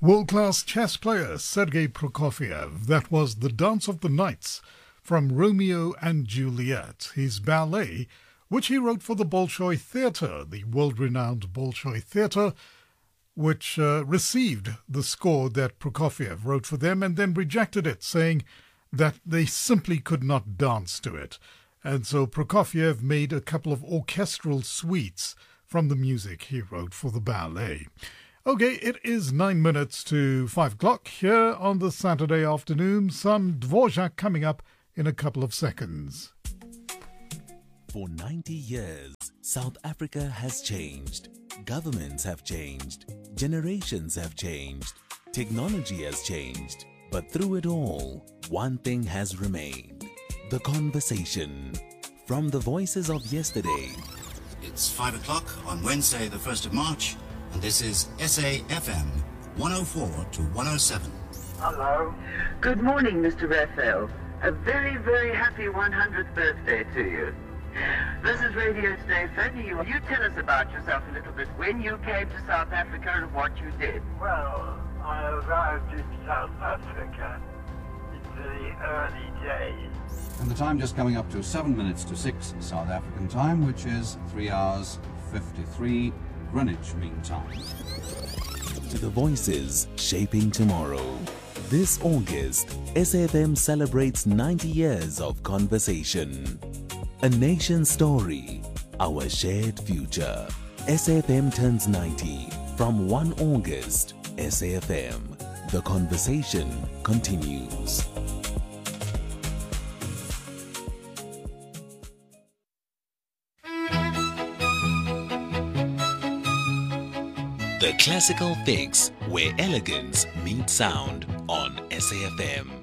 World-class chess player Sergei Prokofiev. That was The Dance of the Knights from Romeo and Juliet, his ballet, which he wrote for the Bolshoi Theatre, the world-renowned Bolshoi Theatre, which received the score that Prokofiev wrote for them and then rejected it, saying that they simply could not dance to it. And so Prokofiev made a couple of orchestral suites from the music he wrote for the ballet. Okay, it is 9 minutes to 5 o'clock here on the Saturday afternoon. Some Dvorak coming up in a couple of seconds. For 90 years, South Africa has changed. Governments have changed. Generations have changed. Technology has changed. But through it all, one thing has remained. The conversation. From the voices of yesterday. It's 5 o'clock on Wednesday, the 1st of March. And this is SAFM 104 to 107. Hello. Good morning, Mr. Raphael. A very, very happy 100th birthday to you. This is Radio Today phoning you. You tell us about yourself a little bit. When you came to South Africa and what you did. Well, I arrived in South Africa in the early days. And the time just coming up to 7 minutes to 6 South African time, which is 3 hours 53 Greenwich Mean Time. To the voices shaping tomorrow. This August, SAFM celebrates 90 years of conversation. A nation's story, our shared future. SAFM turns 90 from 1 August. SAFM, the conversation continues. The Classical Fix, where elegance meets sound on SAFM.